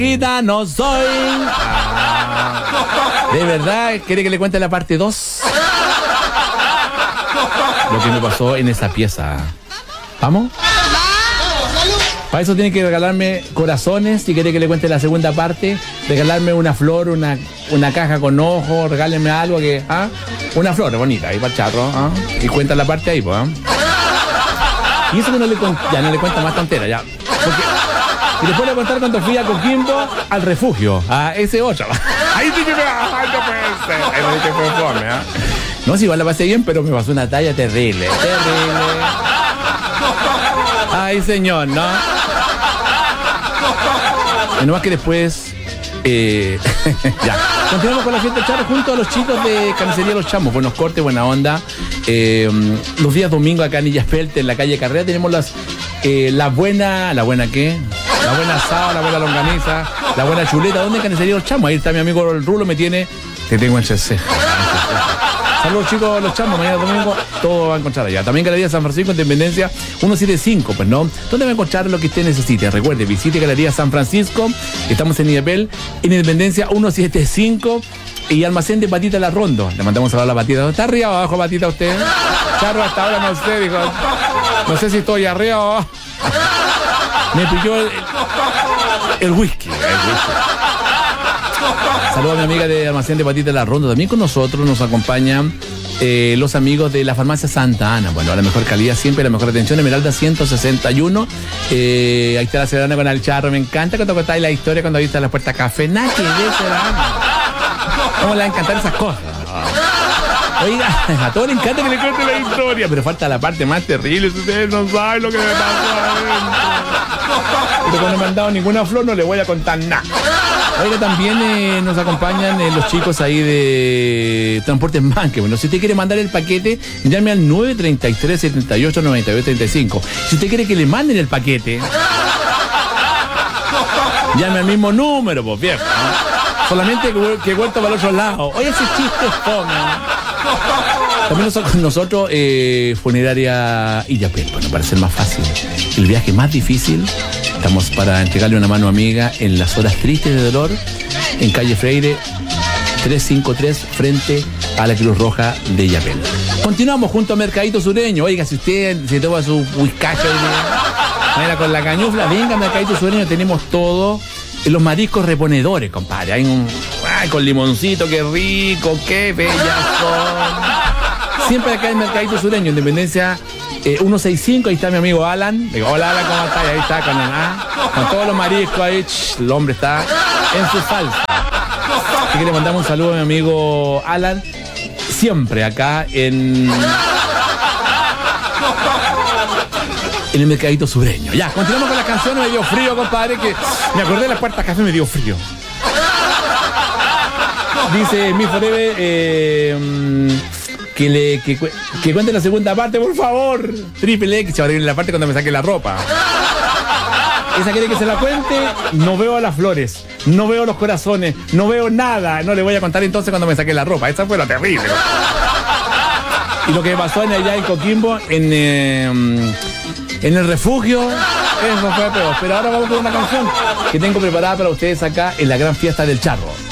No soy. ¿De verdad quiere que le cuente la parte 2? Lo que me pasó en esa pieza. ¿Vamos? Para eso tiene que regalarme corazones. Si quiere que le cuente la segunda parte, regalarme una flor, una caja con ojos, regálenme algo que... Una flor bonita ahí para el charro. Y cuenta la parte ahí, pues. Y eso que ya no le cuenta más tontera, ya. Y después le voy a contar cuando fui a Coquimbo al refugio. Ese otro. Ahí sí que me... Ay, no puede ser. Ahí sí que fue fome, No, si igual la pasé bien, pero me pasó una talla terrible. Ay, señor, ¿no? Y nomás que después... ya. Continuamos con la fiesta del charro junto a los chicos de Carnicería Los Chamos. Buenos cortes, buena onda. Los días domingos acá en Illaspelta, en la calle Carrera, tenemos la buena ¿qué? La buena asada, la buena longaniza, la buena chuleta. ¿Dónde Carnicería Los Chamos? Ahí está mi amigo el Rulo, me tiene... Te tengo en CC. Saludos chicos, Los Chamos, mañana domingo todo va a encontrar allá. También Galería San Francisco, Independencia 175, pues no. ¿Dónde va a encontrar lo que usted necesite? Recuerde, visite Galería San Francisco, estamos en Illapel, en Independencia 175 y Almacén de Patita La Rondo. Le mandamos a la Patita. ¿Está arriba o abajo, Patita, usted? Charro, hasta ahora no sé, dijo. No sé si estoy arriba o abajo. Me pilló el whisky. Saludos a mi amiga de Almacén de Patita La Rondo. También con nosotros nos acompañan los amigos de la farmacia Santa Ana. Bueno, la mejor calidad siempre, la mejor atención. Esmeralda 161. Ahí está la ciudadana con el charro. Me encanta cuando contáis la historia cuando viste las puertas café. Nada que ver, ¿cómo le va a encantar esas cosas? Oiga, a todos les encanta que le cuente la historia, pero falta la parte más terrible. Ustedes no saben lo que me pasó adentro. Pero cuando no me han dado ninguna flor, no le voy a contar nada. Oiga, también nos acompañan los chicos ahí de Transportes Manque. Bueno, si usted quiere mandar el paquete, llame al 933-78-92-35. Si usted quiere que le manden el paquete, llame al mismo número, pues viejo, ¿no? Solamente que vuelto para el otro lado. Oye, ese chiste es fome. También nosotros, Funeraria Illapel, bueno, para ser más fácil. El viaje más difícil, estamos para entregarle una mano amiga en las horas tristes de dolor, en calle Freire 353, frente a la Cruz Roja de Illapel. Continuamos junto a Mercadito Sureño. Oiga, si usted se toma su whiskacho con la cañufla, venga a Mercadito Sureño, tenemos todo. Los mariscos reponedores, compadre. Hay con limoncito, qué rico, qué bellas son. Siempre acá en Mercadito Sureño, Independencia 165, ahí está mi amigo Alan. Digo, hola Alan, ¿cómo estás? Ahí está con todos los mariscos ahí. El hombre está en su salsa. Así que le mandamos un saludo a mi amigo Alan. Siempre acá en el Mercadito Sureño. Ya, continuamos con las canciones. Me dio frío, compadre, que me acordé de las puertas café, me dio frío. Dice Mi Forever que cuente la segunda parte, por favor. Triple X, se va a ir la parte cuando me saque la ropa. Esa quiere que se la cuente. No veo a las flores, no veo los corazones, no veo nada. No le voy a contar entonces cuando me saque la ropa. Esa fue la terrible. Y lo que pasó allá en Coquimbo, en el refugio, eso fue peor. Pero ahora vamos con una canción que tengo preparada para ustedes acá en la gran fiesta del charro.